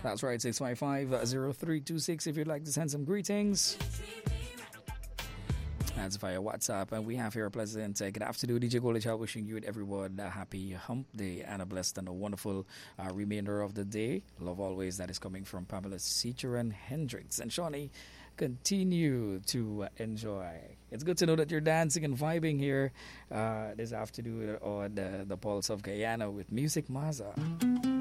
That's right, 655-0326 if you'd like to send some greetings. That's via WhatsApp. And we have here a pleasant good afternoon. DJ Golden Child wishing you and everyone a happy hump day and a blessed and a wonderful remainder of the day. Love always. That is coming from Pamela Ciceran Hendricks. And Shawnee, continue to enjoy. It's good to know that you're dancing and vibing here this afternoon on the Pulse of Guyana with Music Maza.